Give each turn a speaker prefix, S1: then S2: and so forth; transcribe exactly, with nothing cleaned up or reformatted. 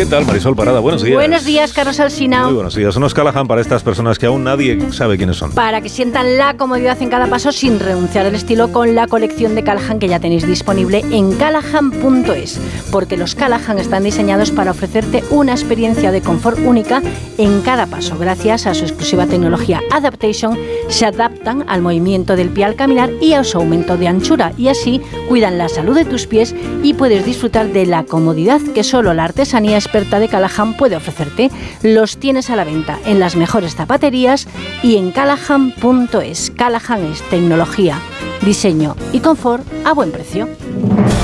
S1: ¿Qué tal, Marisol Parada? Buenos días.
S2: Buenos días, Carlos Alsina.
S1: Muy buenos días. Unos Callahan para estas personas que aún nadie sabe quiénes son.
S2: Para que sientan la comodidad en cada paso sin renunciar al estilo, con la colección de Callahan que ya tenéis disponible en callahan punto es. Porque los Callahan están diseñados para ofrecerte una experiencia de confort única en cada paso. Gracias a su exclusiva tecnología Adaptation, se adaptan al movimiento del pie al caminar y a su aumento de anchura. Y así cuidan la salud de tus pies y puedes disfrutar de la comodidad que solo la artesanía experta de Callahan puede ofrecerte. Los tienes a la venta en las mejores zapaterías y en callahan punto es. Callahan es tecnología, diseño y confort a buen precio.